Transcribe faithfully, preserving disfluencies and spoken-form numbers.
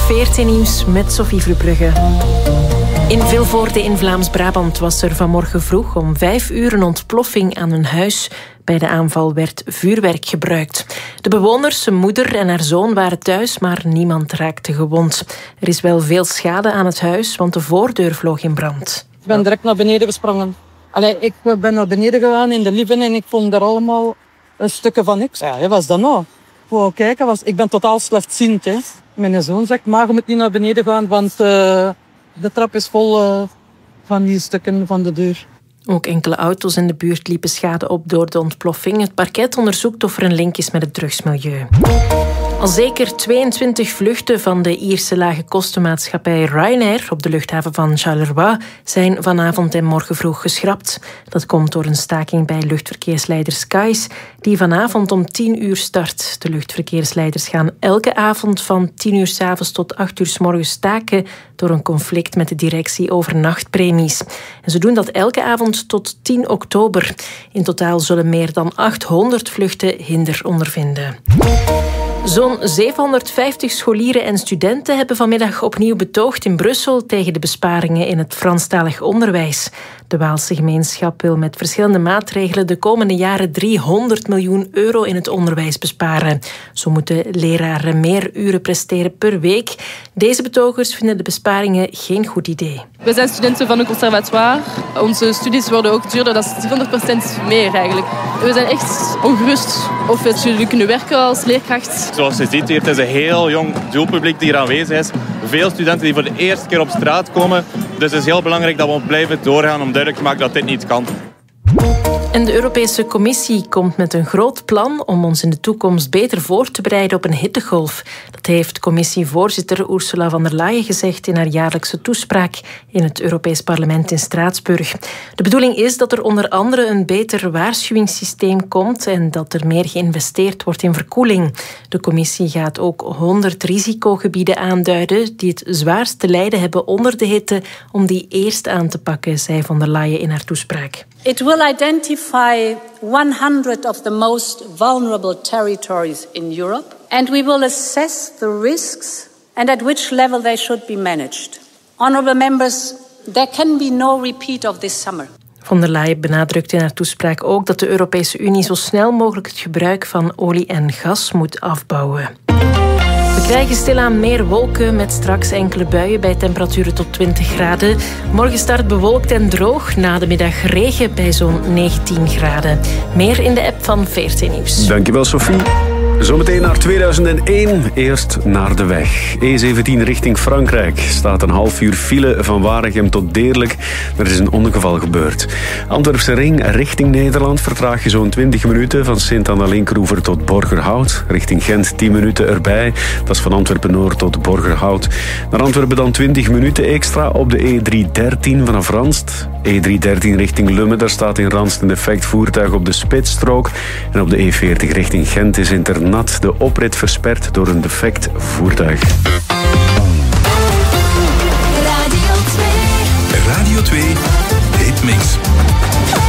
veertien Nieuws met Sophie Verbrugge. In Vilvoorde in Vlaams-Brabant was er vanmorgen vroeg om vijf uur een ontploffing aan een huis. Bij de aanval werd vuurwerk gebruikt. De bewoners, zijn moeder en haar zoon waren thuis, maar niemand raakte gewond. Er is wel veel schade aan het huis, want de voordeur vloog in brand. Ik ben direct naar beneden gesprongen. Allee, ik ben naar beneden gegaan in de living en ik vond er allemaal stukken van niks. Ja, wat is dat nou? Ik wou kijken, was, ik ben totaal slechtziend. Hè. Mijn zoon zegt, maar je moet niet naar beneden gaan, want uh, de trap is vol uh, van die stukken van de deur. Ook enkele auto's in de buurt liepen schade op door de ontploffing. Het parket onderzoekt of er een link is met het drugsmilieu. Al zeker tweeëntwintig vluchten van de Ierse lage kostenmaatschappij Ryanair op de luchthaven van Charleroi zijn vanavond en morgen vroeg geschrapt. Dat komt door een staking bij luchtverkeersleider Skies, die vanavond om tien uur start. De luchtverkeersleiders gaan elke avond van tien uur 's avonds tot acht uur 's morgens staken door een conflict met de directie over nachtpremies. En ze doen dat elke avond tot tien oktober. In totaal zullen meer dan achthonderd vluchten hinder ondervinden. Zo'n zevenhonderdvijftig scholieren en studenten hebben vanmiddag opnieuw betoogd in Brussel tegen de besparingen in het Franstalig onderwijs. De Waalse gemeenschap wil met verschillende maatregelen de komende jaren driehonderd miljoen euro in het onderwijs besparen. Zo moeten leraren meer uren presteren per week. Deze betogers vinden de besparingen geen goed idee. We zijn studenten van een conservatoire. Onze studies worden ook duurder, dat is driehonderd procent meer eigenlijk. We zijn echt ongerust of we zullen kunnen werken als leerkracht. Zoals je ziet, hier, het is een heel jong doelpubliek die hier aanwezig is. Veel studenten die voor de eerste keer op straat komen. Dus het is heel belangrijk dat we blijven doorgaan om duidelijk te maken dat dit niet kan. En de Europese Commissie komt met een groot plan om ons in de toekomst beter voor te bereiden op een hittegolf. Dat heeft commissievoorzitter Ursula von der Leyen gezegd in haar jaarlijkse toespraak in het Europees Parlement in Straatsburg. De bedoeling is dat er onder andere een beter waarschuwingssysteem komt en dat er meer geïnvesteerd wordt in verkoeling. De Commissie gaat ook honderd risicogebieden aanduiden die het zwaarst te lijden hebben onder de hitte, om die eerst aan te pakken, zei von der Leyen in haar toespraak. It will identify one hundred of the most vulnerable territories in Europe, and we will assess the risks and at which level they should be managed. Honourable members, there can be no repeat of this summer. Von der Leyen benadrukt in haar toespraak ook dat de Europese Unie zo snel mogelijk het gebruik van olie en gas moet afbouwen. We krijgen stilaan meer wolken met straks enkele buien bij temperaturen tot twintig graden. Morgen start bewolkt en droog. Na de middag regen bij zo'n negentien graden. Meer in de app van veertien Nieuws. Dankjewel, Sophie. Zometeen naar tweeduizend één. Eerst naar de weg. E zeventien richting Frankrijk. Staat een half uur file van Waregem tot Deerlijk. Er is een ongeval gebeurd. Antwerpse ring richting Nederland vertraag je zo'n twintig minuten. Van Sint-Anna-Linkroever tot Borgerhout. Richting Gent tien minuten erbij. Dat is van Antwerpen-Noord tot Borgerhout. Naar Antwerpen dan twintig minuten extra op de E driehonderddertien vanaf Ranst. E driehonderddertien richting Lummen. Daar staat in Ranst een defect voertuig op de spitsstrook. En op de E veertig richting Gent is internaat de oprit versperd door een defect voertuig. Radio twee. Radio twee. Hitmix.